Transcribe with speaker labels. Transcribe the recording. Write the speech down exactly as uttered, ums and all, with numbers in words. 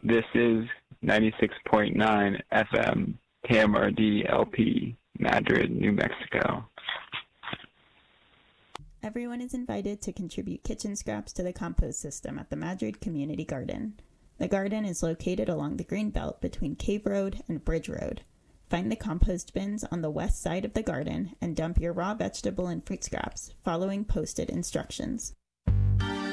Speaker 1: This is ninety-six point nine F M K M R D L P, Madrid, New Mexico.
Speaker 2: Everyone is invited to contribute kitchen scraps to the compost system at the Madrid Community Garden. The garden is located along the green belt between Cave Road and Bridge Road. Find the compost bins on the west side of the garden and dump your raw vegetable and fruit scraps, following posted instructions.